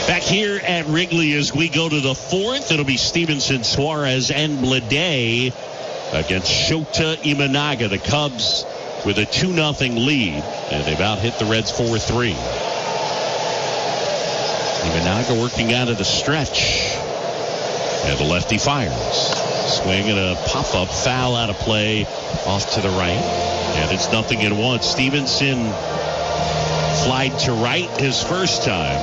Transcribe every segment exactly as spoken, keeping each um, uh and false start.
Back here at Wrigley as we go to the fourth, it'll be Stevenson, Suarez, and Bleday against Shota Imanaga. The Cubs with a two nothing lead, and they've out hit the Reds four three. Imanaga working out of the stretch, and the lefty fires. Swing and a pop-up, foul out of play off to the right, and it's nothing in one. Stevenson flied to right his first time.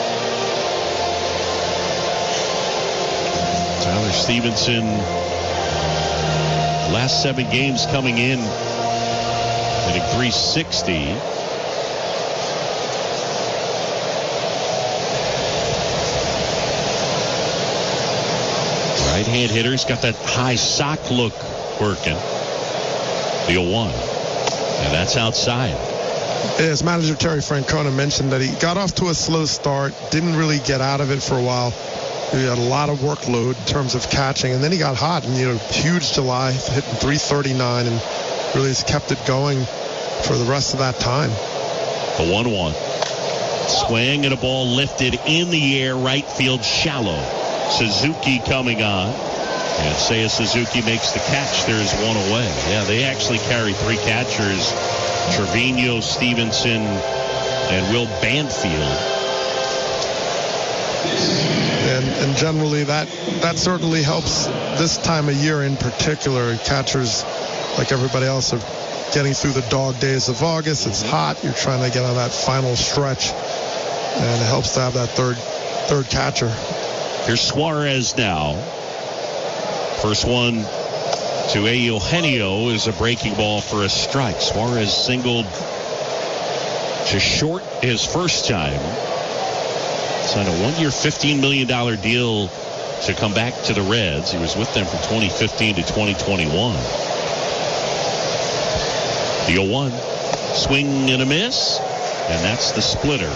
Tyler Stevenson, last seven games coming in, hitting three sixty. Right-hand hitter's got that high sock look working. The oh one. And that's outside. As manager Terry Francona mentioned that he got off to a slow start, didn't really get out of it for a while. He had a lot of workload in terms of catching, and then he got hot, and you know, huge July, hitting three thirty-nine, and really has kept it going for the rest of that time. The one one. Swing and a ball lifted in the air, right field shallow. Suzuki coming on, and Seiya Suzuki makes the catch. There's one away. Yeah, they actually carry three catchers: Trevino, Stevenson, and Will Banfield. And, and generally that that certainly helps this time of year in particular. Catchers, like everybody else, are getting through the dog days of August. It's hot. You're trying to get on that final stretch, and it helps to have that third third catcher. Here's Suarez now. First one to Eugenio is a breaking ball for a strike. Suarez singled to short his first time. Signed a one-year, fifteen million dollars deal to come back to the Reds. He was with them from twenty fifteen to twenty twenty-one. The oh one. Swing and a miss, and that's the splitter.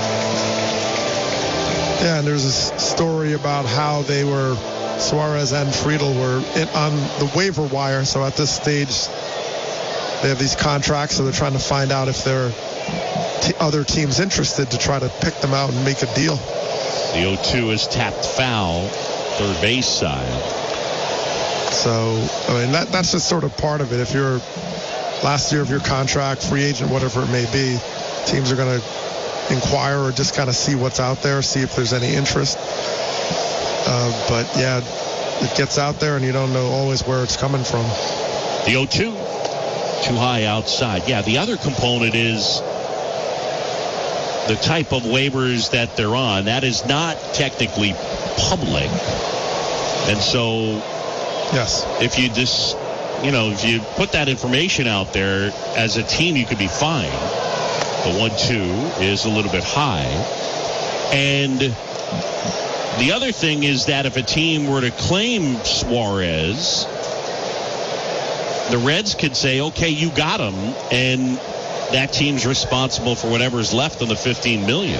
Yeah, and there's a story about how they were, Suarez and Friedl were in, on the waiver wire. So at this stage, they have these contracts, so they're trying to find out if there are t- other teams interested to try to pick them out and make a deal. The oh two is tapped foul, third base side. So, I mean, that that's just sort of part of it. If you're last year of your contract, free agent, whatever it may be, teams are going to inquire or just kind of see what's out there, see if there's any interest. Uh, but yeah, it gets out there and you don't know always where it's coming from. The oh two, too high outside. Yeah, the other component is the type of waivers that they're on. That is not technically public. And so, yes, if you just, you know, if you put that information out there as a team, you could be fine. The one two is a little bit high. And the other thing is that if a team were to claim Suarez, the Reds could say, okay, you got him, and that team's responsible for whatever's left on the fifteen million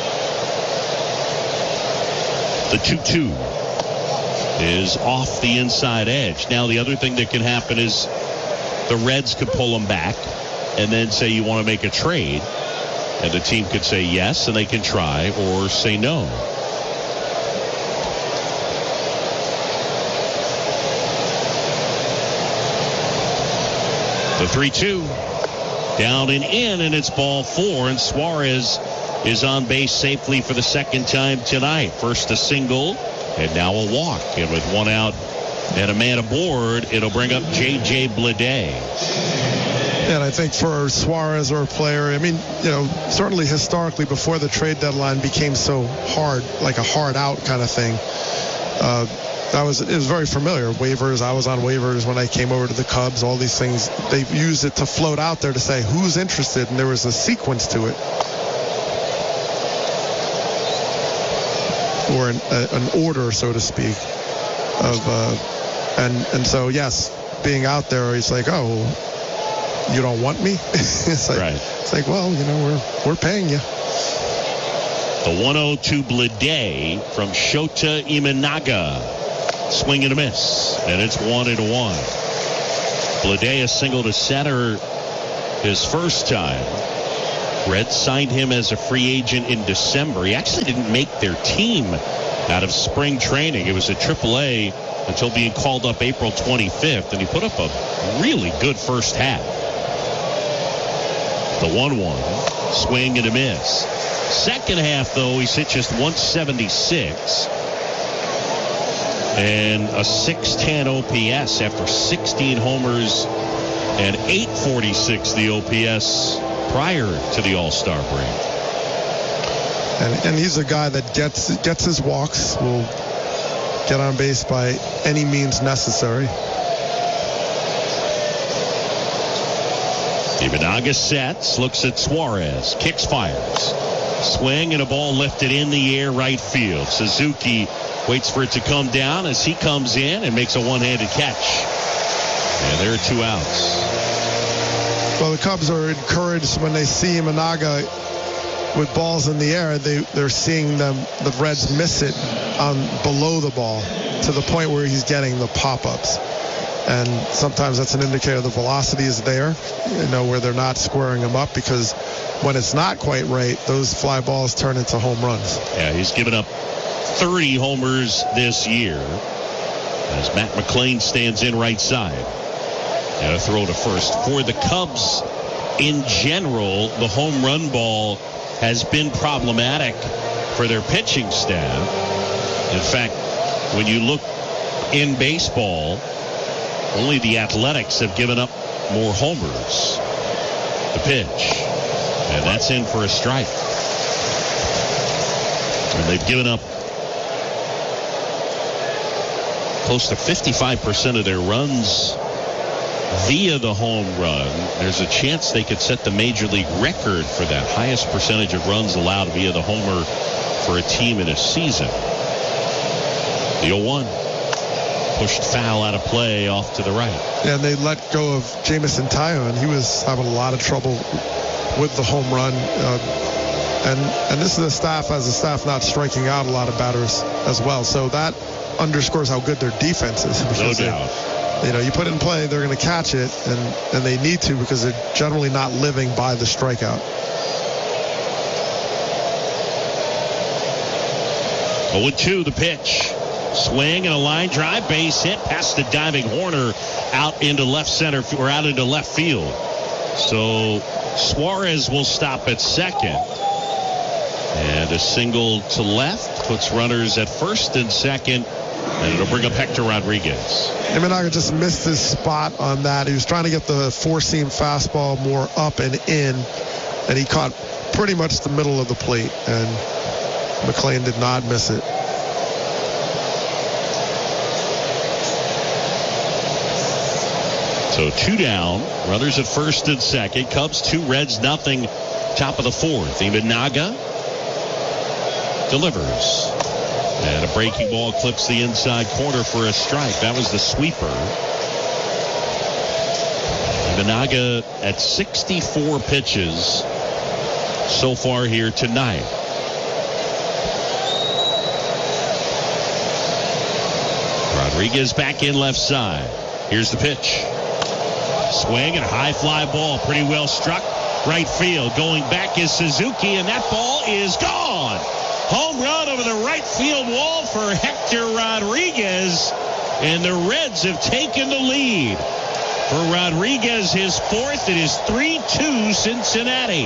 dollars. The two two is off the inside edge. Now, the other thing that can happen is the Reds could pull him back and then say you want to make a trade, and the team could say yes, and they can try, or say no. The three two. Down and in, and it's ball four, and Suarez is on base safely for the second time tonight. First a single, and now a walk. And with one out and a man aboard, it'll bring up J J Bleday. And I think for Suarez or a player, I mean, you know, certainly historically before the trade deadline became so hard, like a hard out kind of thing, uh, that was, it was very familiar. Waivers, I was on waivers when I came over to the Cubs, all these things. They used it to float out there to say who's interested, and there was a sequence to it. Or an, a, an order, so to speak. Of uh, and and so, yes, being out there, he's like, oh, you don't want me? it's like, right. It's like, well, you know, we're we're paying you. The one oh to Bleday from Shota Imanaga. Swing and a miss, and it's one and one. Bleday a single to center his first time. Reds signed him as a free agent in December. He actually didn't make their team out of spring training. It was at triple A until being called up April twenty-fifth, and he put up a really good first half. The one one, swing and a miss. Second half, though, he's hit just one seventy-six and a six ten O P S after sixteen homers and eight forty-six the O P S prior to the All-Star break. And, and he's a guy that gets gets his walks, will get on base by any means necessary. Imanaga sets, looks at Suarez, kicks, fires. Swing and a ball lifted in the air right field. Suzuki waits for it to come down as he comes in and makes a one-handed catch. And there are two outs. Well, the Cubs are encouraged when they see Imanaga with balls in the air. They, they're seeing them, the Reds miss it on below the ball to the point where he's getting the pop-ups. And sometimes that's an indicator the velocity is there, you know, where they're not squaring him up, because when it's not quite right, those fly balls turn into home runs. Yeah, he's given up thirty homers this year as Matt McLain stands in right side. And a throw to first. For the Cubs in general, the home run ball has been problematic for their pitching staff. In fact, when you look in baseball, only the Athletics have given up more homers. The pitch. And that's in for a strike. And they've given up close to fifty-five percent of their runs via the home run. There's a chance they could set the major league record for that highest percentage of runs allowed via the homer for a team in a season. The oh one. Pushed foul out of play off to the right. Yeah, and they let go of Jameson Taillon, and he was having a lot of trouble with the home run. Uh, and and this is a staff, as a staff, not striking out a lot of batters as well. So that underscores how good their defense is. No doubt. They, you know, you put it in play, they're going to catch it, and, and they need to, because they're generally not living by the strikeout. oh two, the pitch. Swing and a line drive, base hit past the diving Horner out into left center, or out into left field. So Suarez will stop at second. And a single to left puts runners at first and second. And it'll bring up Hector Rodriguez. Imanaga just missed his spot on that. He was trying to get the four-seam fastball more up and in, and he caught pretty much the middle of the plate, and McLain did not miss it. So two down, runners at first and second. Cubs two, Reds nothing. Top of the fourth. Imanaga delivers. And a breaking ball clips the inside corner for a strike. That was the sweeper. Imanaga at sixty-four pitches so far here tonight. Rodriguez back in left side. Here's the pitch. Swing and a high fly ball, pretty well struck. Right field. Going back is Suzuki, and that ball is gone. Home run over the right field wall for Hector Rodriguez, and the Reds have taken the lead. For Rodriguez, his fourth. It is three two Cincinnati.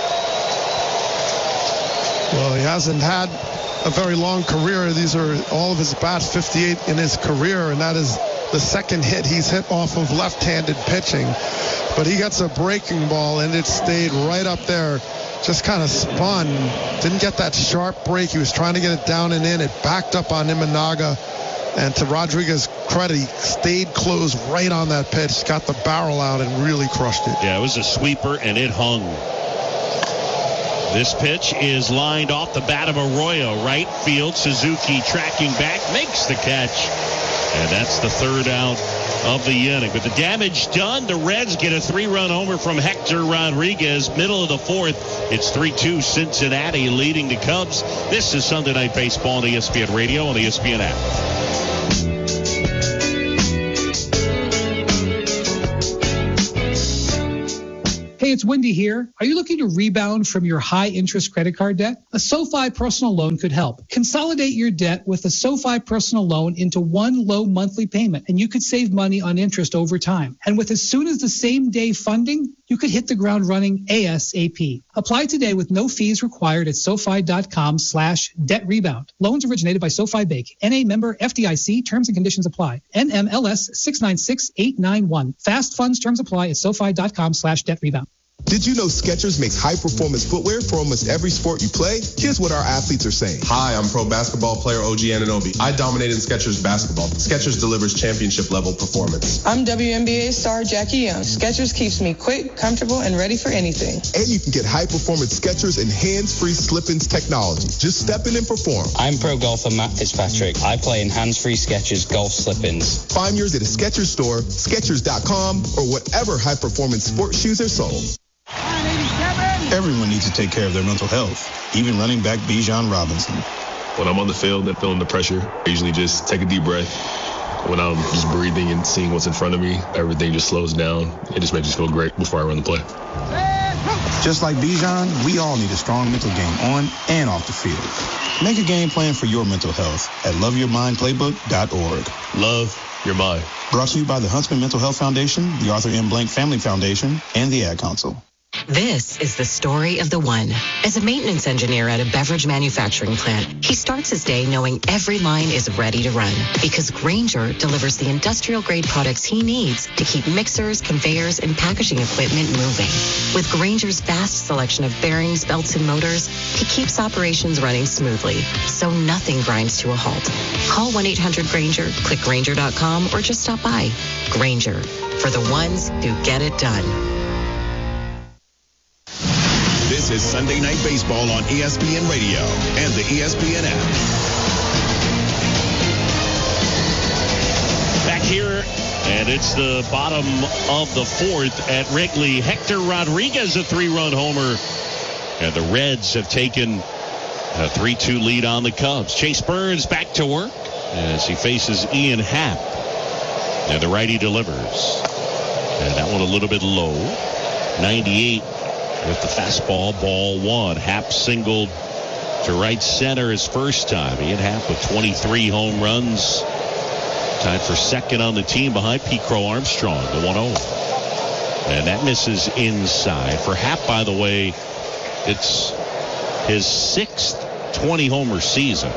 Well, he hasn't had a very long career. These are all of his bats, fifty-eight in his career, and that is the second hit he's hit off of left-handed pitching. But he gets a breaking ball, and it stayed right up there. Just kind of spun. Didn't get that sharp break. He was trying to get it down and in. It backed up on Imanaga. And to Rodriguez's credit, he stayed close right on that pitch. Got the barrel out and really crushed it. Yeah, it was a sweeper, and it hung. This pitch is lined off the bat of Arroyo. Right field. Suzuki tracking back. Makes the catch. And that's the third out of the inning. With the damage done, the Reds get a three-run homer from Hector Rodriguez. Middle of the fourth, it's three two Cincinnati leading the Cubs. This is Sunday Night Baseball on E S P N Radio and the E S P N app. Hey, Hey, it's Wendy here. Are you looking to rebound from your high-interest credit card debt? A SoFi personal loan could help. Consolidate your debt with a SoFi personal loan into one low monthly payment, and you could save money on interest over time. And with as soon as the same day funding, you could hit the ground running ASAP. Apply today with no fees required at SoFi.com slash debt rebound. Loans originated by SoFi Bank. N A member F D I C. Terms and conditions apply. N M L S six nine six eight nine one. Fast funds terms apply at SoFi.com slash debt rebound. Did you know Skechers makes high-performance footwear for almost every sport you play? Here's what our athletes are saying. Hi, I'm pro basketball player O G Anunoby. I dominated Skechers basketball. Skechers delivers championship-level performance. I'm W N B A star Jackie Young. Skechers keeps me quick, comfortable, and ready for anything. And you can get high-performance Skechers and hands-free slip-ins technology. Just step in and perform. I'm pro golfer Matt Fitzpatrick. I play in hands-free Skechers golf slip-ins. Find yours at a Skechers store, Skechers dot com, or whatever high-performance sports shoes are sold. Everyone needs to take care of their mental health, even running back Bijan Robinson. When I'm on the field and feeling the pressure, I usually just take a deep breath. When I'm just breathing and seeing what's in front of me, everything just slows down. It just makes me feel great before I run the play. Just like Bijan, we all need a strong mental game on and off the field. Make a game plan for your mental health at love your mind playbook dot org. Love your mind. Brought to you by the Huntsman Mental Health Foundation, the Arthur M. Blank Family Foundation, and the Ad Council. This is the story of the one. As a maintenance engineer at a beverage manufacturing plant, he starts his day knowing every line is ready to run because Grainger delivers the industrial-grade products he needs to keep mixers, conveyors, and packaging equipment moving. With Grainger's vast selection of bearings, belts, and motors, he keeps operations running smoothly, so nothing grinds to a halt. Call one eight hundred Grainger, click Grainger dot com, or just stop by. Grainger, for the ones who get it done. This is Sunday Night Baseball on E S P N Radio and the E S P N app. Back here, and it's the bottom of the fourth at Wrigley. Hector Rodriguez, a three-run homer. And the Reds have taken a three two lead on the Cubs. Chase Burns back to work as he faces Ian Happ. And the righty delivers. And that one a little bit low. ninety-eight. With the fastball, ball one. Happ singled to right center his first time. Ian Happ with twenty-three home runs. Tied for second on the team behind Pete Crow Armstrong, the one oh. And that misses inside. For Happ, by the way, it's his sixth twenty-homer season.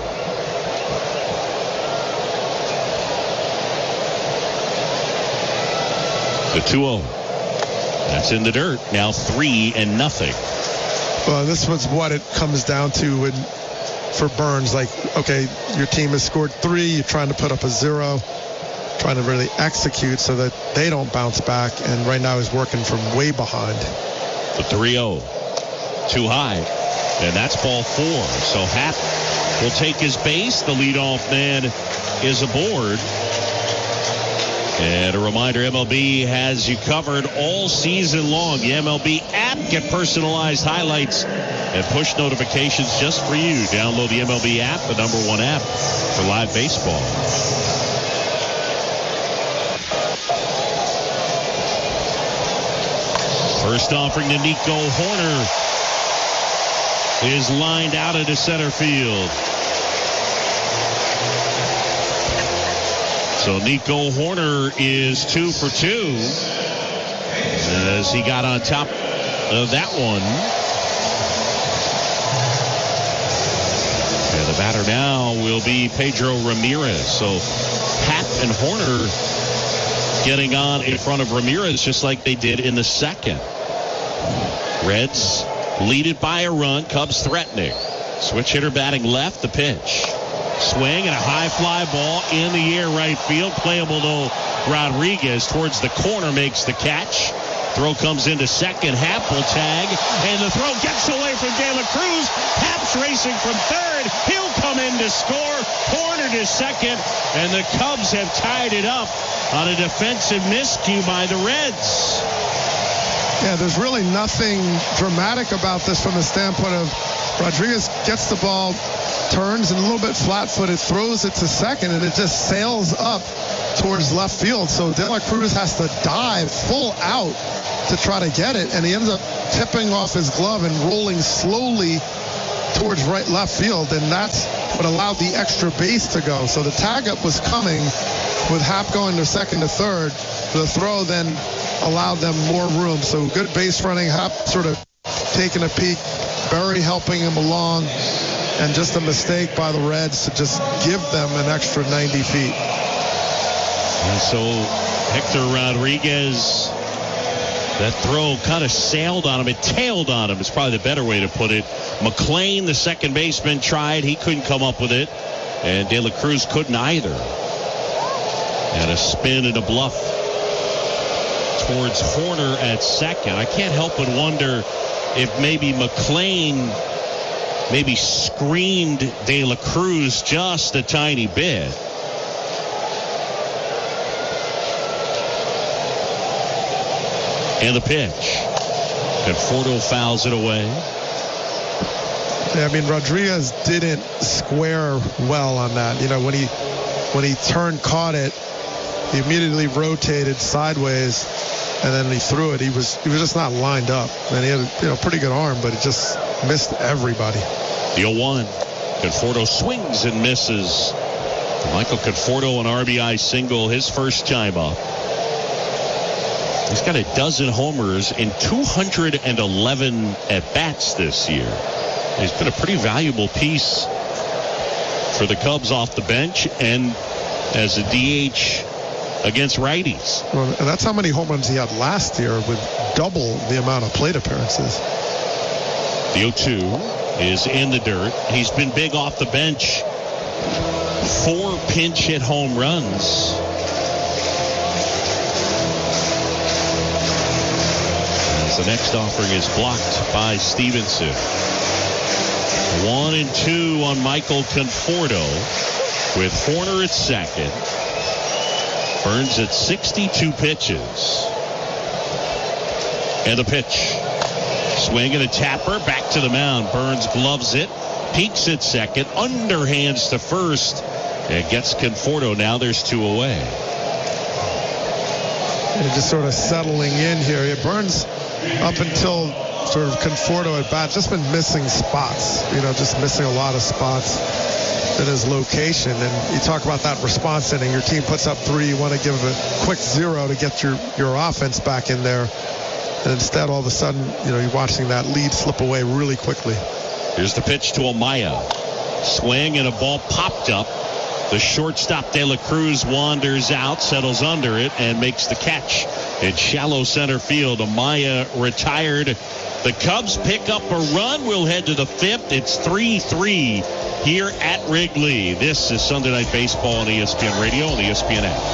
The two oh. That's in the dirt. Now three and nothing. Well, this was what it comes down to when, for Burns. Like, okay, your team has scored three. You're trying to put up a zero, trying to really execute so that they don't bounce back. And right now he's working from way behind. The three oh. Too high. And that's ball four. So Happ will take his base. The leadoff man is aboard. And a reminder, M L B has you covered all season long. The M L B app, get personalized highlights and push notifications just for you. Download the M L B app, the number one app for live baseball. First offering to Nico Horner is lined out into center field. So Nico Horner is two for two as he got on top of that one. And the batter now will be Pedro Ramirez. So Happ and Horner getting on in front of Ramirez just like they did in the second. Reds lead it by a run. Cubs threatening. Switch hitter batting left. The pitch. Swing and a high fly ball in the air right field. Playable to Rodriguez towards the corner, makes the catch. Throw comes into second. Happ will tag, and the throw gets away from De La Cruz. Happ's racing from third. He'll come in to score. Horner to second, and the Cubs have tied it up on a defensive miscue by the Reds. Yeah, there's really nothing dramatic about this from the standpoint of Rodriguez gets the ball, turns and a little bit flat-footed, throws it to second, and it just sails up towards left field. So De La Cruz has to dive full out to try to get it, and he ends up tipping off his glove and rolling slowly towards right left field, and that's what allowed the extra base to go. So the tag up was coming with Happ going to second to third. The throw then allowed them more room. So good base running. Happ sort of taking a peek, Berry helping him along, and just a mistake by the Reds to just give them an extra ninety feet. And so Hector Rodriguez, that throw kind of sailed on him. It tailed on him is probably the better way to put it. McLean, the second baseman, tried. He couldn't come up with it. And De La Cruz couldn't either. And a spin and a bluff towards Horner at second. I can't help but wonder if maybe McLean maybe screened De La Cruz just a tiny bit. And the pitch. Conforto fouls it away. Yeah, I mean, Rodriguez didn't square well on that. You know, when he when he turned, caught it, he immediately rotated sideways, and then he threw it. He was he was just not lined up. And he had a you know pretty good arm, but it just missed everybody. The oh one. Conforto swings and misses. Michael Conforto, an R B I single, his first time up. He's got a dozen homers in two hundred eleven at-bats this year. He's been a pretty valuable piece for the Cubs off the bench and as a D H against righties. Well, and that's how many home runs he had last year with double the amount of plate appearances. The oh two is in the dirt. He's been big off the bench. Four pinch hit home runs. The next offering is blocked by Stevenson. One and two on Michael Conforto with Horner at second. Burns at sixty-two pitches. And the pitch. Swing and a tapper. Back to the mound. Burns gloves it. Peeks at second. Underhands to first. And gets Conforto. Now there's two away. And just sort of settling in here. It Burns, up until sort of Conforto at bat, just been missing spots. You know, just missing a lot of spots in his location. And you talk about that response inning. Your team puts up three. You want to give a quick zero to get your, your offense back in there. And instead, all of a sudden, you know, you're watching that lead slip away really quickly. Here's the pitch to Amaya. Swing and a ball popped up. The shortstop De La Cruz wanders out, settles under it, and makes the catch in shallow center field. Amaya retired. The Cubs pick up a run. We'll head to the fifth. It's three three here at Wrigley. This is Sunday Night Baseball on E S P N Radio and the E S P N app.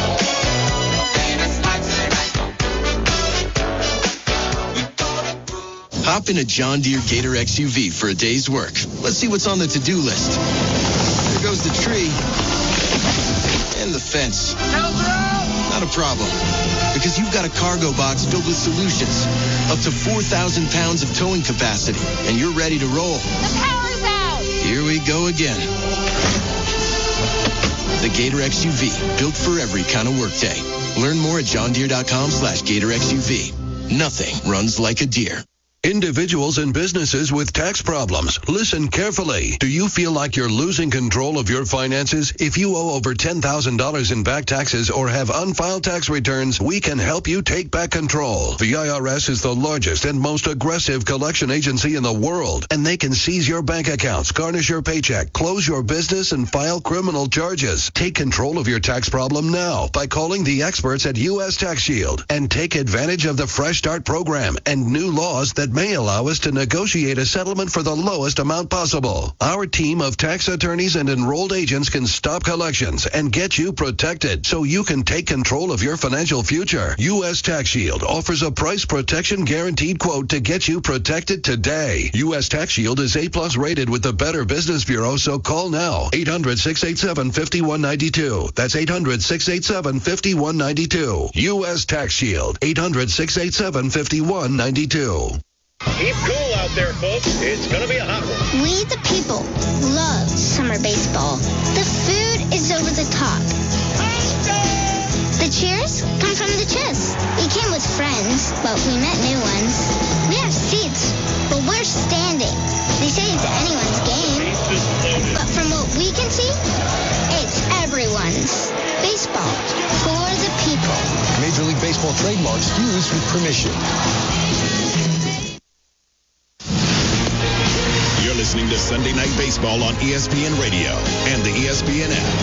Hop in a John Deere Gator X U V for a day's work. Let's see what's on the to-do list. There goes the tree and the fence. Not a problem, because you've got a cargo box filled with solutions, up to four thousand pounds of towing capacity, and you're ready to roll. The power's out! Here we go again. The Gator X U V, built for every kind of workday. Learn more at johndeere.com slash Gator X U V. Nothing runs like a deer. Individuals and businesses with tax problems, listen carefully. Do you feel like you're losing control of your finances? If you owe over ten thousand dollars in back taxes or have unfiled tax returns, we can help you take back control. The I R S is the largest and most aggressive collection agency in the world, and they can seize your bank accounts, garnish your paycheck, close your business, and file criminal charges. Take control of your tax problem now by calling the experts at U S Tax Shield and take advantage of the Fresh Start program and new laws that may allow us to negotiate a settlement for the lowest amount possible. Our team of tax attorneys and enrolled agents can stop collections and get you protected so you can take control of your financial future. U S Tax Shield offers a price protection guaranteed quote to get you protected today. U S Tax Shield is A plus rated with the Better Business Bureau, so call now. eight hundred, six eight seven, five one nine two. That's eight hundred, six eight seven, five one nine two. U S Tax Shield. eight hundred, six eight seven, five one nine two. Keep cool out there, folks. It's going to be a hot one. We, the people, love summer baseball. The food is over the top. The cheers come from the chest. You came with friends. but we met new ones. We have seats, but we're standing. They say it's anyone's game, but from what we can see, it's everyone's. Baseball for the people. Major League Baseball trademarks used with permission. You're listening to Sunday Night Baseball on E S P N Radio and the E S P N app.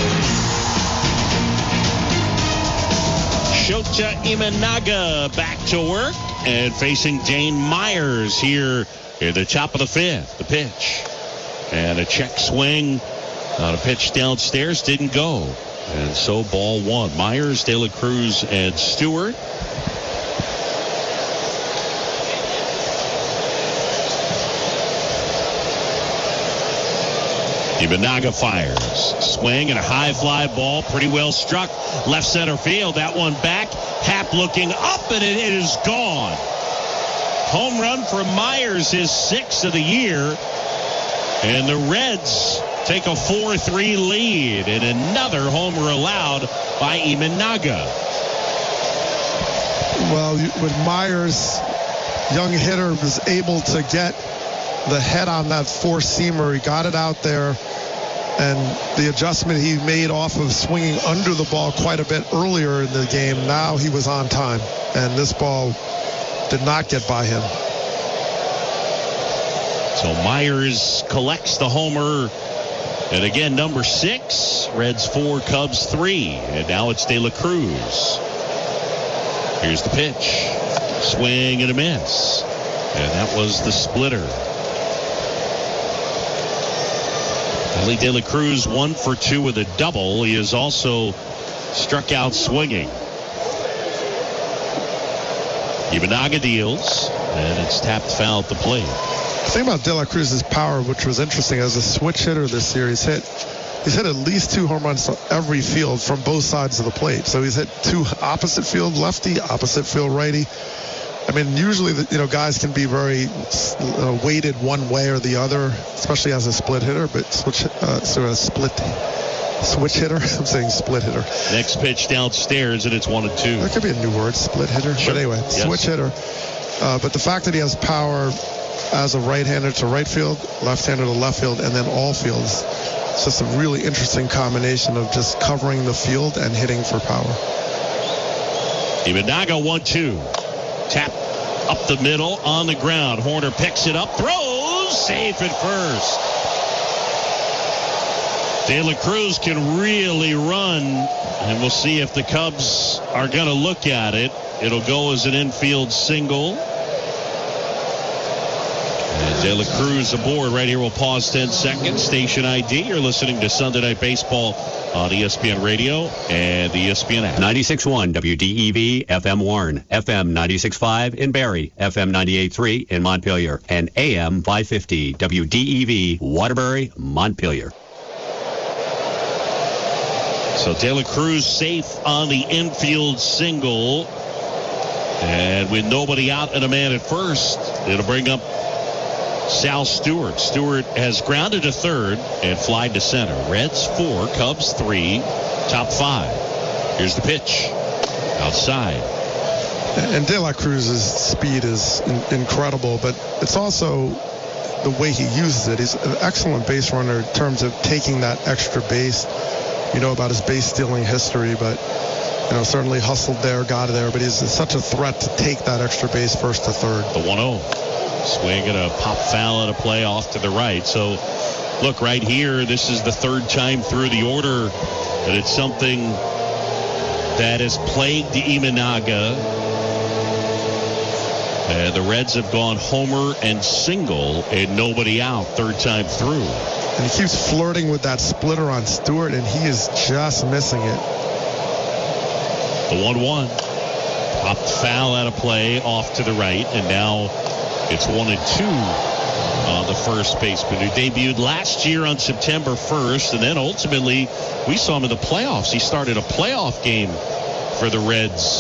Shota Imanaga back to work and facing Dane Myers here in the top of the fifth. The pitch. And a check swing on a pitch downstairs didn't go. And so ball one. Myers, De La Cruz, and Stewart. Imanaga fires. Swing and a high fly ball. Pretty well struck. Left center field. That one back. Happ looking up, and it, it is gone. Home run for Myers, his sixth of the year. And the Reds take a four three lead. And another homer allowed by Imanaga. Well, with Myers, young hitter was able to get the head on that four-seamer. He got it out there, and the adjustment he made off of swinging under the ball quite a bit earlier in the game, now he was on time, and this ball did not get by him. So Myers collects the homer, and again, number six, Reds four, Cubs three, and now it's De La Cruz. Here's the pitch. Swing and a miss, and that was the splitter. Ellie De La Cruz one for two with a double. He has also struck out swinging. Imanaga deals, and it's tapped foul at the plate. The thing about De La Cruz's power, which was interesting, as a switch hitter this year, he's hit he's hit at least two home runs to every field from both sides of the plate. So he's hit two opposite field lefty, opposite field righty. I mean, usually, the, you know, guys can be very uh, weighted one way or the other, especially as a split hitter. But switch, uh, so a split switch hitter. I'm saying split hitter. Next pitch downstairs, and it's one and two. That could be a new word, split hitter. Sure. But anyway, yes. Switch hitter. Uh, but the fact that he has power as a right-hander to right field, left-hander to left field, and then all fields, it's just a really interesting combination of just covering the field and hitting for power. Imanaga one two. Tap up the middle on the ground. Horner picks it up, throws, safe at first. De La Cruz can really run, and we'll see if the Cubs are going to look at it. It'll go as an infield single. And De La Cruz aboard right here. We'll pause ten seconds. Station I D. You're listening to Sunday Night Baseball on E S P N Radio and the E S P N app. ninety-six point one W D E V F M Warren, F M ninety-six point five in Barrie, F M ninety-eight point three in Montpelier, and A M five fifty W D E V Waterbury, Montpelier. So De La Cruz safe on the infield single. And with nobody out and a man at first, it'll bring up Sal Stewart. Stewart has grounded to third and flied to center. Reds four, Cubs three, top five. Here's the pitch. Outside. And De La Cruz's speed is in- incredible, but it's also the way he uses it. He's an excellent base runner in terms of taking that extra base. You know about his base stealing history, but you know, certainly hustled there, got there, but he's such a threat to take that extra base first to third. The one oh. Swing and a pop foul at a play off to the right. So, look, right here, this is the third time through the order that it's something that has plagued Imanaga. And the Reds have gone homer and single and nobody out third time through. And he keeps flirting with that splitter on Stewart, and he is just missing it. The one one. Popped foul out of play off to the right, and now it's one and two on the first baseman, who debuted last year on September first, and then ultimately we saw him in the playoffs. He started a playoff game for the Reds.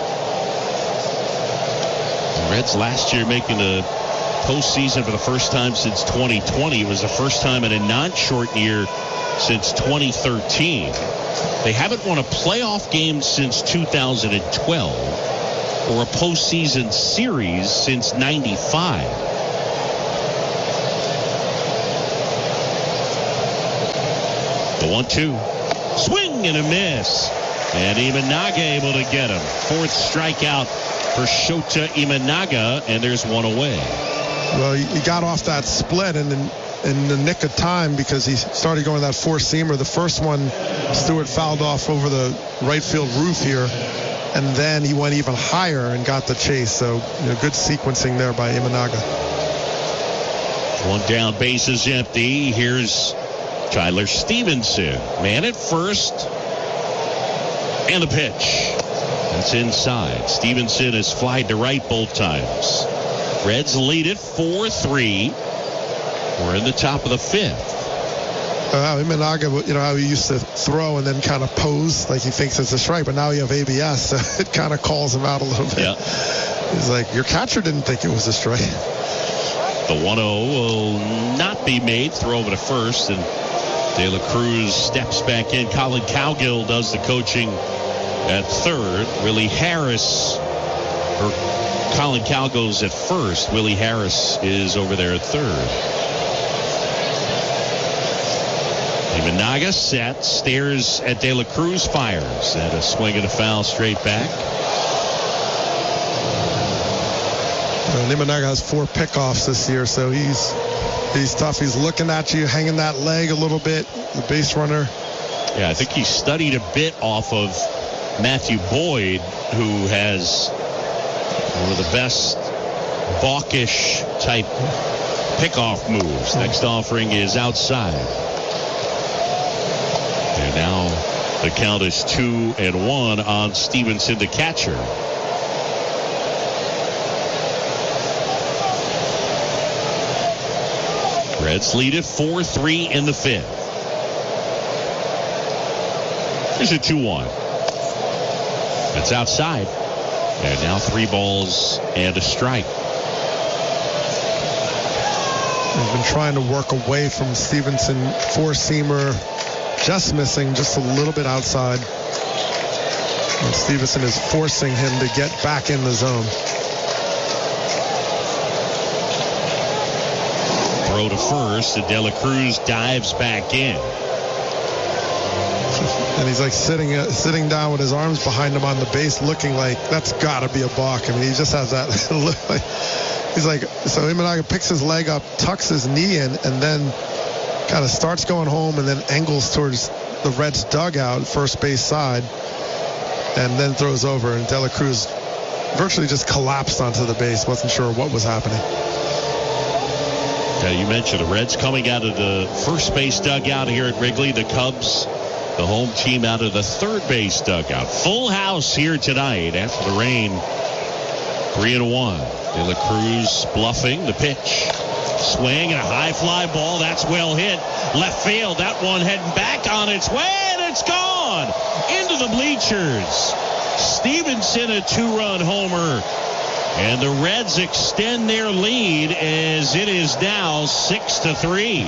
The Reds last year making the postseason for the first time since twenty twenty. It was the first time in a non-short year since twenty thirteen. They haven't won a playoff game since two thousand twelve. or a postseason series since ninety-five. The one two. Swing and a miss. And Imanaga able to get him. Fourth strikeout for Shota Imanaga, and there's one away. Well, he got off that split and in, in the nick of time because he started going that four-seamer. The first one, Stewart fouled off over the right field roof here, and then he went even higher and got the chase. So, you know, good sequencing there by Imanaga. One down, bases empty. Here's Tyler Stevenson. Man at first. And a pitch. That's inside. Stevenson has flied to right both times. Reds lead it four three. We're in the top of the fifth. Uh, Imanaga, you know how he used to throw and then kind of pose like he thinks it's a strike, but now you have A B S, so it kind of calls him out a little bit. Yeah. He's like, your catcher didn't think it was a strike. The one oh will not be made. Throw over to first, and De La Cruz steps back in. Colin Cowgill does the coaching at third. Willie Harris, or Colin Cowgill's at first. Willie Harris is over there at third. Imanaga set, stares at De La Cruz, fires, and a swing and a foul straight back. And Imanaga has four pickoffs this year, so he's he's tough. He's looking at you, hanging that leg a little bit, the base runner. Yeah, I think he studied a bit off of Matthew Boyd, who has one of the best Balkish type pickoff moves. Next offering is outside. And now the count is two and one on Stevenson, the catcher. Reds lead it four three in the fifth. Here's a two one. That's outside. And now three balls and a strike. He's been trying to work away from Stevenson. Four-seamer just missing, just a little bit outside. And Stevenson is forcing him to get back in the zone. Throw to first, and De La Cruz dives back in. And he's like sitting uh, sitting down with his arms behind him on the base, looking like that's got to be a balk. I mean, he just has that look. Like, he's like, so Imanaga picks his leg up, tucks his knee in, and then kind of starts going home and then angles towards the Reds' dugout, first base side, and then throws over. And De La Cruz virtually just collapsed onto the base. Wasn't sure what was happening. Yeah, you mentioned the Reds coming out of the first base dugout here at Wrigley. The Cubs, the home team, out of the third base dugout. Full house here tonight after the rain. Three and one. De La Cruz bluffing the pitch. Swing and a high fly ball. That's well hit. Left field. That one heading back on its way, and it's gone into the bleachers. Stevenson, a two-run homer. And the Reds extend their lead as it is now six to three.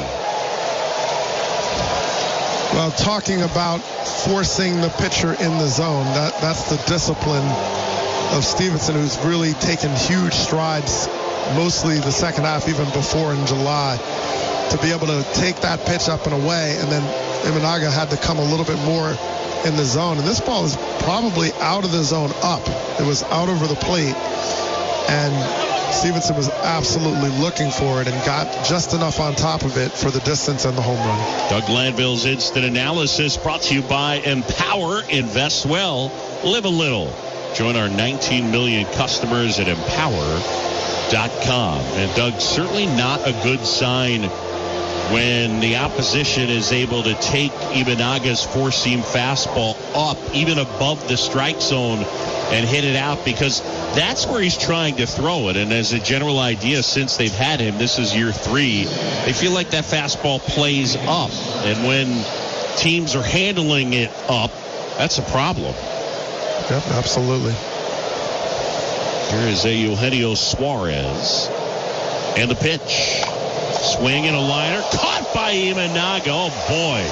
Well, talking about forcing the pitcher in the zone, that, that's the discipline of Stevenson, who's really taken huge strides, mostly the second half, even before in July, to be able to take that pitch up and away. And then Imanaga had to come a little bit more in the zone. And this ball is probably out of the zone up. It was out over the plate. And Stevenson was absolutely looking for it and got just enough on top of it for the distance and the home run. Doug Glanville's Instant Analysis brought to you by Empower. Invest well, live a little. Join our nineteen million customers at empower dot com. And Doug, certainly not a good sign when the opposition is able to take Imanaga's four-seam fastball up, even above the strike zone, and hit it out, because that's where he's trying to throw it. And as a general idea, since they've had him, this is year three, they feel like that fastball plays up. And when teams are handling it up, that's a problem. Yep, absolutely. Here is a Eugenio Suarez. And the pitch. Swing and a liner. Caught by Imanaga. Oh, boy.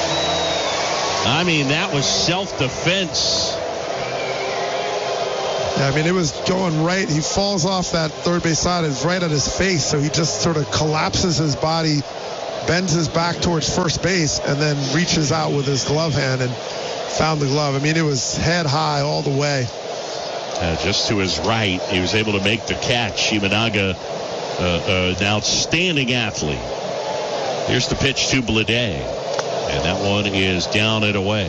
I mean, that was self-defense Yeah, I mean, it was going right. He falls off that third base side. It's right at his face, so he just sort of collapses his body, bends his back towards first base, and then reaches out with his glove hand and found the glove. I mean, it was head high all the way. Uh, just to his right, he was able to make the catch. Imanaga, uh, uh, an outstanding athlete. Here's the pitch to Blade, and that one is down and away.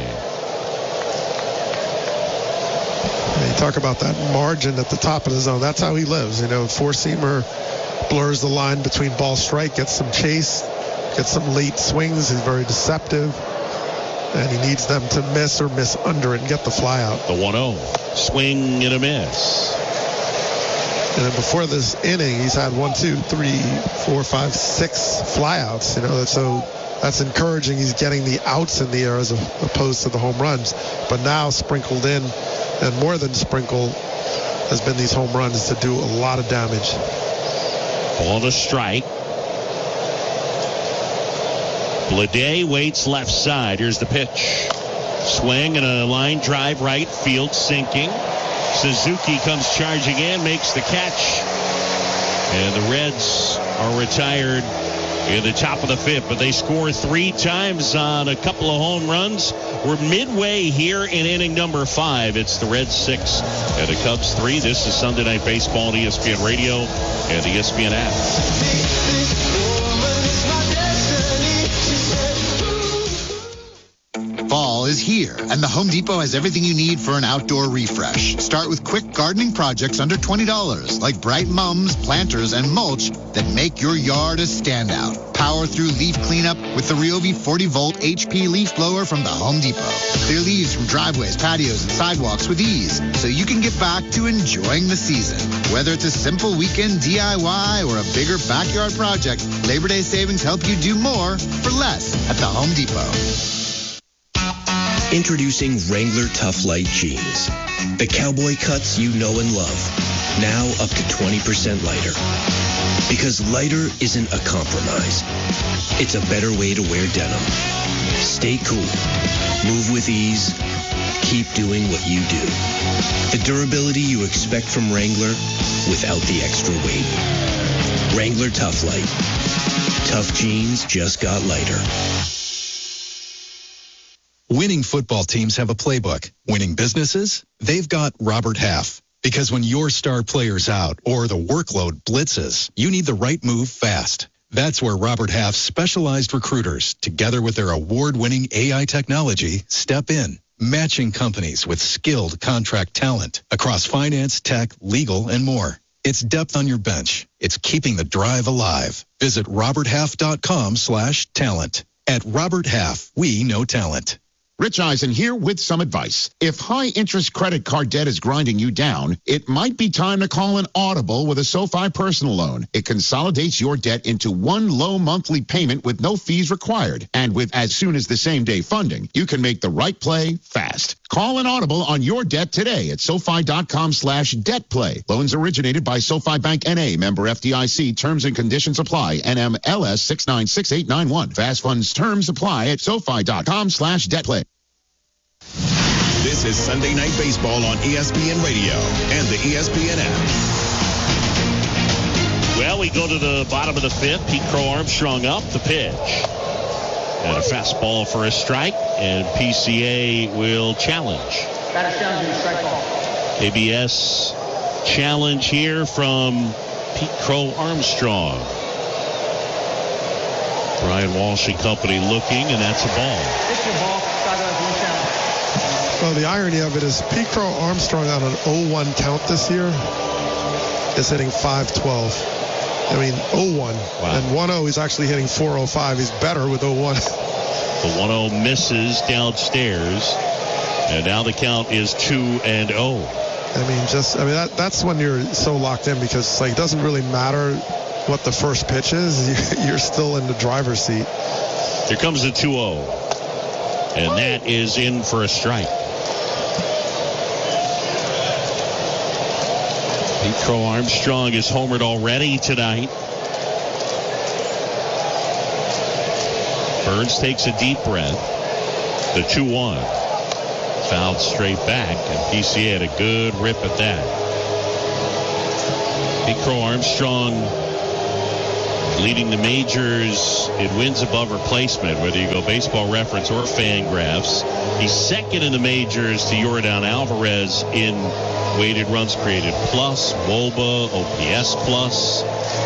You talk about that margin at the top of the zone. That's how he lives. You know, four-seamer blurs the line between ball strike, gets some chase, gets some late swings. He's very deceptive. And he needs them to miss or miss under it and get the fly out. The one oh. Swing and a miss. And then before this inning, he's had one, two, three, four, five, six flyouts. You know, so that's encouraging. He's getting the outs in the air as opposed to the home runs. But now sprinkled in, and more than sprinkled, has been these home runs to do a lot of damage. Ball to strike. Blade waits left side. Here's the pitch. Swing and a line drive right field, sinking. Suzuki comes charging in, makes the catch. And the Reds are retired in the top of the fifth, but they score three times on a couple of home runs. We're midway here in inning number five. It's the Reds six and the Cubs three. This is Sunday Night Baseball on E S P N Radio and the E S P N app. Fall is here, and the Home Depot has everything you need for an outdoor refresh. Start with quick gardening projects under twenty dollars, like bright mums, planters, and mulch that make your yard a standout. Power through leaf cleanup with the Ryobi forty volt H P leaf blower from the Home Depot. Clear leaves from driveways, patios, and sidewalks with ease, so you can get back to enjoying the season. Whether it's a simple weekend D I Y or a bigger backyard project, Labor Day savings help you do more for less at the Home Depot. Introducing Wrangler Tough Light Jeans. The cowboy cuts you know and love. Now up to twenty percent lighter. Because lighter isn't a compromise. It's a better way to wear denim. Stay cool. Move with ease. Keep doing what you do. The durability you expect from Wrangler without the extra weight. Wrangler Tough Light. Tough jeans just got lighter. Winning football teams have a playbook. Winning businesses, they've got Robert Half. Because when your star player's out or the workload blitzes, you need the right move fast. That's where Robert Half's specialized recruiters, together with their award-winning A I technology, step in, matching companies with skilled contract talent across finance, tech, legal, and more. It's depth on your bench. It's keeping the drive alive. Visit roberthalf.com slash talent. At Robert Half, we know talent. Rich Eisen here with some advice. If high-interest credit card debt is grinding you down, it might be time to call an Audible with a SoFi personal loan. It consolidates your debt into one low monthly payment with no fees required. And with as soon as the same-day funding, you can make the right play fast. Call an Audible on your debt today at SoFi.com slash debt play. Loans originated by SoFi Bank N A, member F D I C. Terms and conditions apply. N M L S six nine six eight nine one. Fast funds terms apply at SoFi.com slash debt play. This is Sunday Night Baseball on E S P N Radio and the E S P N app. Well, we go to the bottom of the fifth. Pete Crow Armstrong up the pitch. And a fastball for a strike, and P C A will challenge. Batter challenging strike ball. A B S challenge here from Pete Crow Armstrong. Brian Walsh and company looking, and that's a ball. It's your ball. Well, the irony of it is Pete Crow Armstrong on an oh one count this year is hitting five twelve. I mean, oh one. Wow. And one oh, he's actually hitting four oh five. He's better with oh one. The one oh misses downstairs. And now the count is two and oh. I mean, just, I mean, that, that's when you're so locked in because it's like, it doesn't really matter what the first pitch is. You're still in the driver's seat. Here comes the two oh. And that is in for a strike. Pete Crow Armstrong is homered already tonight. Burns takes a deep breath. The two one. fouled straight back, and P C A had a good rip at that. Big Crow Armstrong leading the majors in wins above replacement, whether you go Baseball Reference or Fangraphs. He's second in the majors to Yordan Alvarez in weighted runs created plus, W O B A, O P S plus.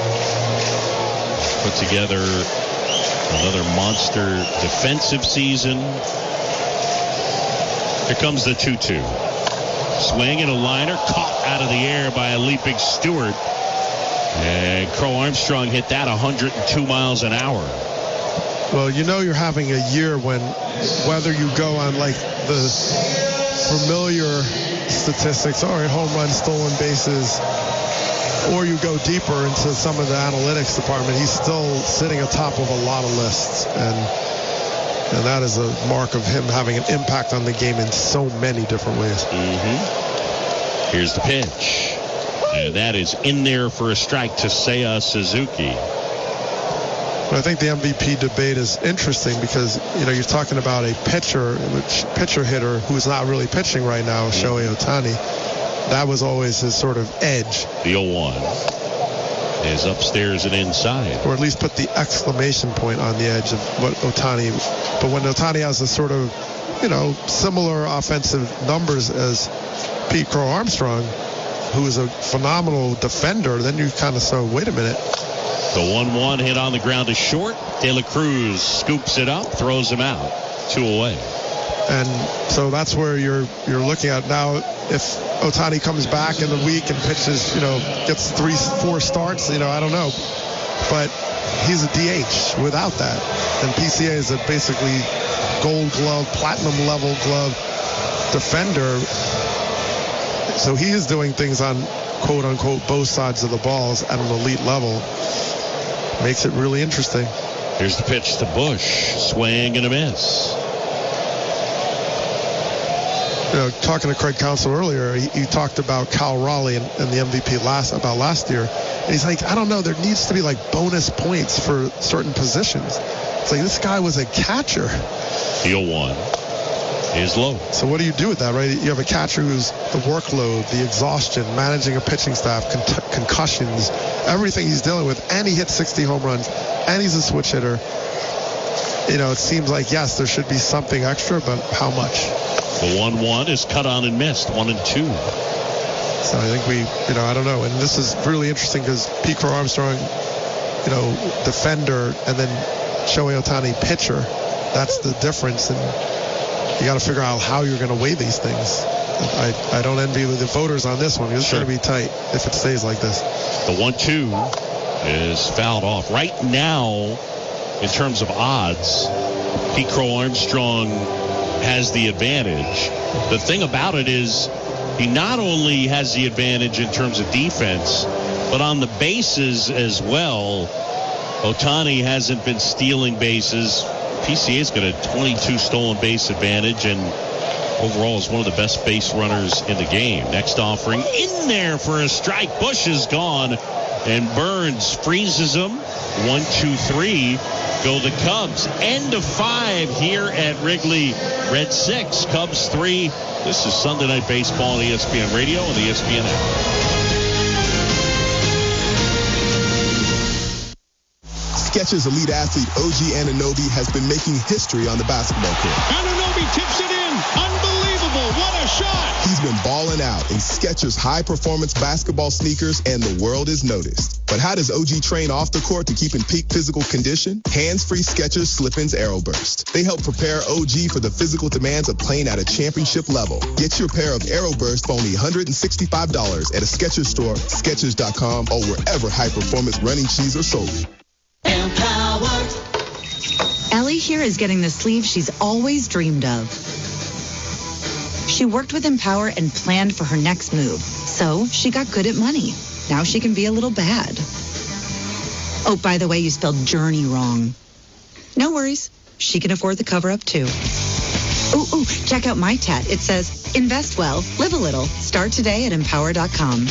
Put together another monster defensive season. Here comes the two two. Swing and a liner, caught out of the air by a leaping Stewart. And Crow Armstrong hit that one hundred two miles an hour. Well, you know you're having a year when whether you go on like the familiar statistics, all right, home runs, stolen bases, or you go deeper into some of the analytics department, he's still sitting atop of a lot of lists. And and that is a mark of him having an impact on the game in so many different ways. Mm-hmm. Here's the pitch. And that is in there for a strike to Seiya Suzuki. I think the M V P debate is interesting because, you know, you're talking about a pitcher, which pitcher hitter who's not really pitching right now, mm-hmm. Shohei Ohtani. That was always his sort of edge. The oh one is upstairs and inside. Or at least put the exclamation point on the edge of what Ohtani. But when Ohtani has a sort of, you know, similar offensive numbers as Pete Crow Armstrong, who is a phenomenal defender, then you kind of say, wait a minute. The one one hit on the ground is short. De La Cruz scoops it up, throws him out. Two away. And so that's where you're you're looking at now. If Ohtani comes back in the week and pitches, you know, gets three, four starts, you know, I don't know. But he's a D H without that. And P C A is a basically gold glove, platinum level glove defender. So he is doing things on quote unquote both sides of the balls at an elite level. Makes it really interesting. Here's the pitch to Bush. Swing and a miss. You know, talking to Craig Counsell earlier, he, he talked about Cal Raleigh and, and the M V P last about last year. And he's like, I don't know, there needs to be like bonus points for certain positions. It's like this guy was a catcher. The oh one is low. So what do you do with that, right? You have a catcher who's the workload, the exhaustion, managing a pitching staff, con- concussions, everything he's dealing with, and he hits sixty home runs, and he's a switch hitter. You know, it seems like, yes, there should be something extra, but how much? The one one is cut on and missed, one and two. So I think we, you know, I don't know. And this is really interesting because Pete Crow Armstrong, you know, defender, and then Shohei Ohtani, pitcher. That's the difference. And you got to figure out how you're going to weigh these things. I, I don't envy the voters on this one. It's sure. going to be tight if it stays like this. The one two is fouled off. Right now, in terms of odds, Pete Crow Armstrong has the advantage. The thing about it is he not only has the advantage in terms of defense, but on the bases as well. Ohtani hasn't been stealing bases. P C A's got a twenty-two stolen base advantage and overall is one of the best base runners in the game. Next offering in there for a strike. Bush is gone and Burns freezes him. One, two, three. Go the Cubs. End of five here at Wrigley. Red six, Cubs three. This is Sunday Night Baseball on E S P N Radio and the E S P N app. Skechers elite athlete O G Anunoby has been making history on the basketball court. Anunoby tips it in. Unbelievable. What a shot. He's been balling out in Skechers high-performance basketball sneakers, and the world is noticed. But how does O G train off the court to keep in peak physical condition? Hands-free Skechers Slip-ins Aeroburst. They help prepare O G for the physical demands of playing at a championship level. Get your pair of Aeroburst for only one hundred sixty-five dollars at a Skechers store, Skechers dot com, or wherever high-performance running shoes are sold. Empowered. Ellie here is getting the sleeve she's always dreamed of. She worked with Empower and planned for her next move, so she got good at money. Now she can be a little bad. Oh, by the way, you spelled journey wrong. No worries. She can afford the cover-up, too. Ooh, ooh, check out my tat. It says, invest well, live a little. Start today at empower dot com.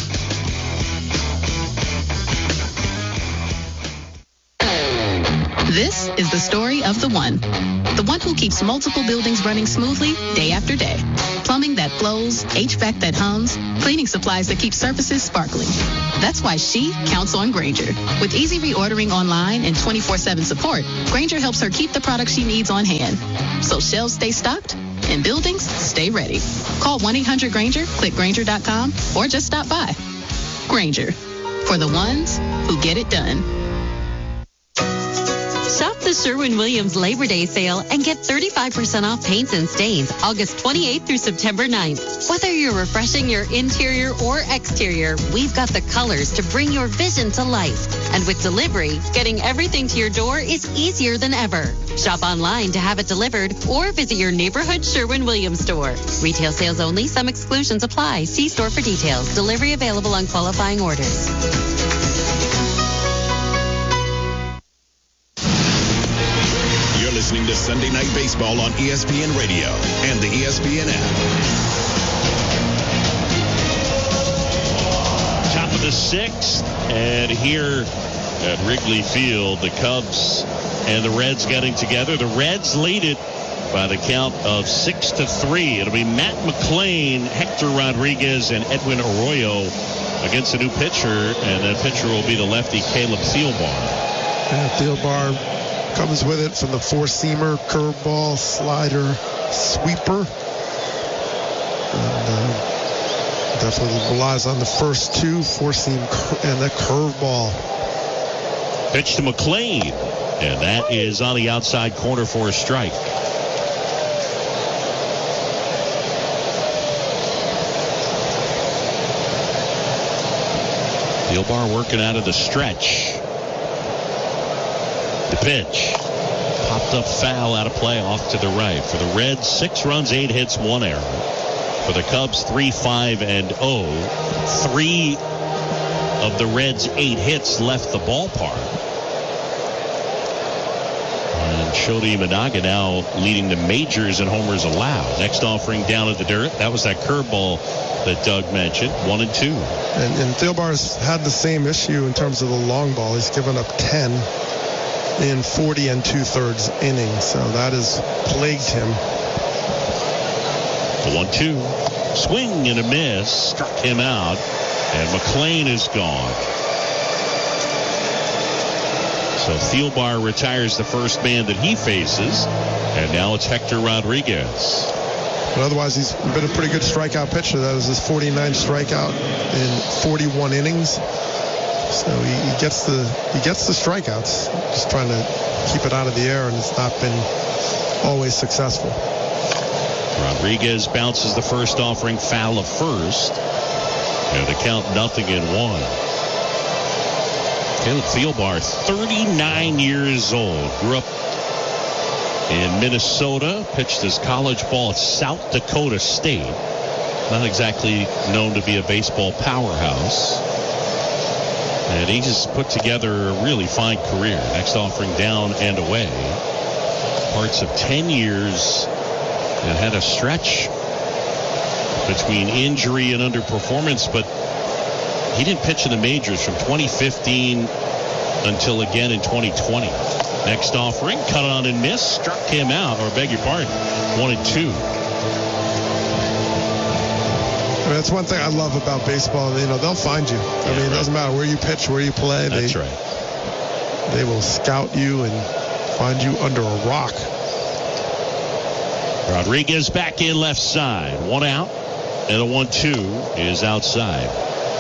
This is the story of the one. The one who keeps multiple buildings running smoothly day after day. Plumbing that flows, H V A C that hums, cleaning supplies that keep surfaces sparkling. That's why she counts on Grainger. With easy reordering online and twenty-four seven support, Grainger helps her keep the products she needs on hand. So shelves stay stocked and buildings stay ready. Call one eight hundred Grainger, click Grainger dot com, or just stop by. Grainger, for the ones who get it done. Shop the Sherwin-Williams Labor Day sale and get thirty-five percent off paints and stains August twenty-eighth through September ninth. Whether you're refreshing your interior or exterior, we've got the colors to bring your vision to life. And with delivery, getting everything to your door is easier than ever. Shop online to have it delivered or visit your neighborhood Sherwin-Williams store. Retail sales only. Some exclusions apply. See store for details. Delivery available on qualifying orders. Listening to Sunday Night Baseball on E S P N Radio and the E S P N app. Top of the sixth, and here at Wrigley Field, the Cubs and the Reds getting together. The Reds lead it by the count of six to three. It'll be Matt McLain, Hector Rodriguez, and Edwin Arroyo against a new pitcher, and that pitcher will be the lefty Caleb Thielbar. Yeah, Thielbar comes with it from the four-seamer, curveball, slider, sweeper. And uh, definitely relies on the first two, four-seam and the curveball. Pitch to McLain, and that is on the outside corner for a strike. Thielbar working out of the stretch. The pitch. Popped up foul out of play off to the right. For the Reds, six runs, eight hits, one error. For the Cubs, three, five, and oh. Three of the Reds' eight hits left the ballpark. And Shodi Imanaga now leading the majors in homers allowed. Next offering down at the dirt. That was that curveball that Doug mentioned. One and two. And, and Thielbar's had the same issue in terms of the long ball. He's given up ten in forty and two-thirds innings, so that has plagued him. The one two. Swing and a miss. Struck him out, and McLain is gone. So Thielbar retires the first man that he faces, and now it's Hector Rodriguez. But otherwise, he's been a pretty good strikeout pitcher. That was his forty-ninth strikeout in forty-one innings. So he, he gets the he gets the strikeouts, just trying to keep it out of the air, and it's not been always successful. Rodriguez bounces the first offering foul of first, and the count nothing in one. Caleb Thielbar, thirty-nine years old, grew up in Minnesota, pitched his college ball at South Dakota State. Not exactly known to be a baseball powerhouse. And he just put together a really fine career. Next offering down and away. Parts of ten years and had a stretch between injury and underperformance, but he didn't pitch in the majors from twenty fifteen until again in twenty twenty. Next offering, cut on and miss, struck him out, or beg your pardon, one and two. I mean, that's one thing I love about baseball. You know, they'll find you. I yeah, mean, it right. doesn't matter where you pitch, where you play. That's they, right. They will scout you and find you under a rock. Rodriguez back in left side. One out, and a one two is outside.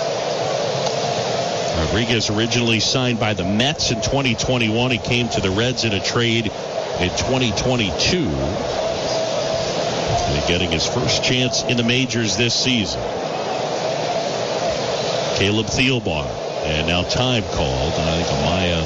Rodriguez originally signed by the Mets in twenty twenty-one. He came to the Reds in a trade in twenty twenty-two. And getting his first chance in the majors this season. Caleb Thielbar. And now time called. And I think Amaya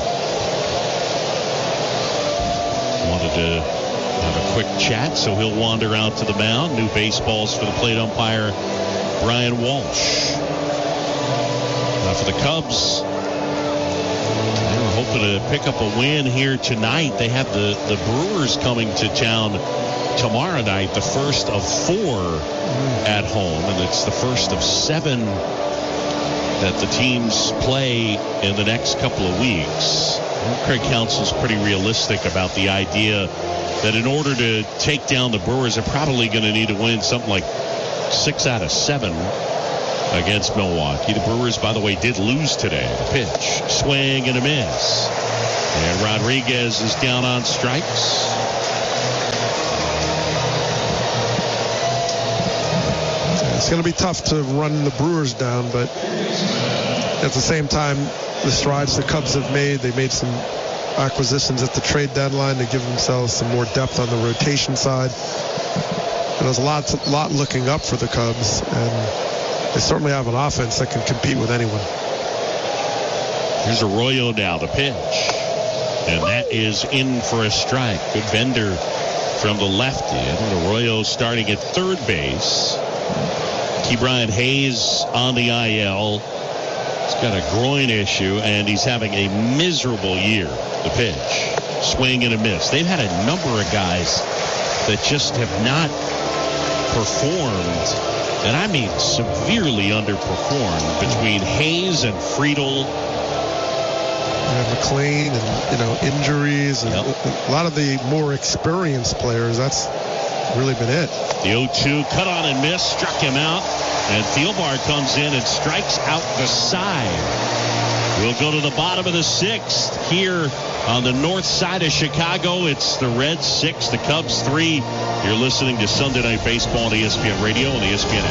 wanted to have a quick chat, so he'll wander out to the mound. New baseballs for the plate umpire, Brian Walsh. Now for the Cubs, they were hoping to pick up a win here tonight. They have the, the Brewers coming to town tomorrow night, the first of four at home, and it's the first of seven that the teams play in the next couple of weeks. Craig Counsell's pretty realistic about the idea that in order to take down the Brewers, they're probably going to need to win something like six out of seven against Milwaukee. The Brewers, by the way, did lose today. The pitch, swing and a miss. And Rodriguez is down on strikes. It's going to be tough to run the Brewers down, but at the same time, the strides the Cubs have made, they made some acquisitions at the trade deadline to give themselves some more depth on the rotation side. And there's a lot, a lot looking up for the Cubs, and they certainly have an offense that can compete with anyone. Here's Arroyo now, the pitch. And that is in for a strike. Good bender from the lefty. And Arroyo starting at third base. Ke'Bryan Hayes on the I L. He's got a groin issue, and he's having a miserable year. The pitch. Swing and a miss. They've had a number of guys that just have not performed, and I mean severely underperformed, between Hayes and Friedel. And McLean and, you know, injuries. And yep. A lot of the more experienced players, that's really been it. The oh two cut on and miss, struck him out. And Thielbar comes in and strikes out the side. We'll go to the bottom of the sixth here on the north side of Chicago. It's the Reds six, the Cubs three. You're listening to Sunday Night Baseball on E S P N Radio and the E S P N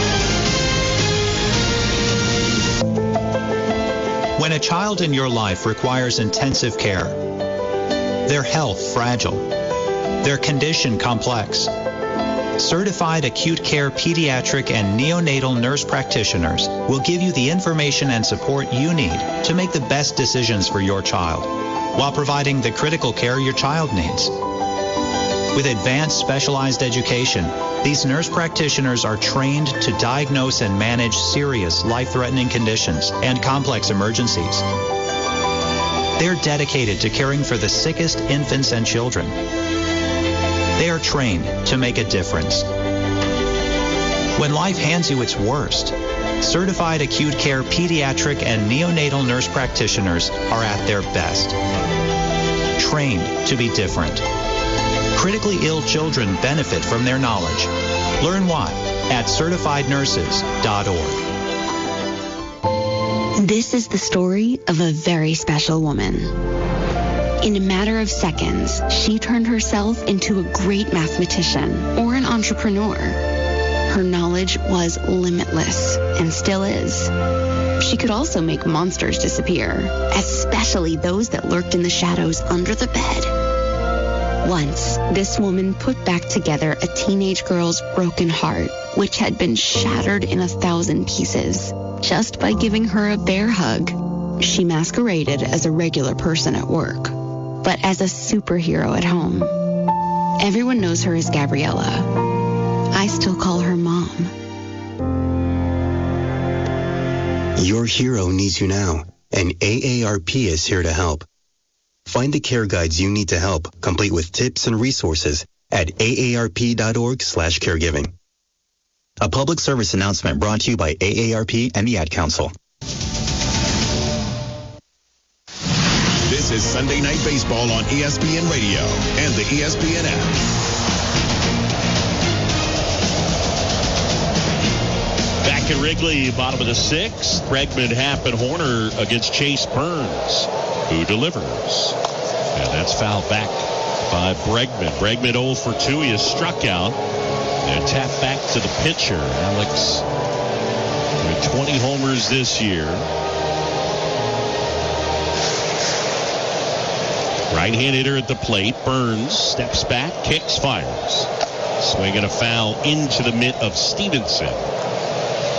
app. When a child in your life requires intensive care, their health fragile, their condition complex, certified acute care pediatric and neonatal nurse practitioners will give you the information and support you need to make the best decisions for your child while providing the critical care your child needs. With advanced specialized education, these nurse practitioners are trained to diagnose and manage serious life-threatening conditions and complex emergencies. They're dedicated to caring for the sickest infants and children. They are trained to make a difference. When life hands you its worst, certified acute care pediatric and neonatal nurse practitioners are at their best. Trained to be different. Critically ill children benefit from their knowledge. Learn why at certified nurses dot org. This is the story of a very special woman. In a matter of seconds, she turned herself into a great mathematician or an entrepreneur. Her knowledge was limitless and still is. She could also make monsters disappear, especially those that lurked in the shadows under the bed. Once, this woman put back together a teenage girl's broken heart, which had been shattered in a thousand pieces, just by giving her a bear hug. She masqueraded as a regular person at work, but as a superhero at home. Everyone knows her as Gabriella. I still call her Mom. Your hero needs you now, and A A R P is here to help. Find the care guides you need to help, complete with tips and resources at A A R P dot org slash caregiving. A public service announcement brought to you by A A R P and the Ad Council. This is Sunday Night Baseball on E S P N Radio and the E S P N app. Back at Wrigley, bottom of the sixth. Bregman, Happ, and Horner against Chase Burns, who delivers. And that's fouled back by Bregman. Bregman oh for two. He is struck out. And tapped back to the pitcher, Alex, with twenty homers this year. Right-hand hitter at the plate. Burns steps back, kicks, fires. Swinging a foul into the mitt of Stevenson.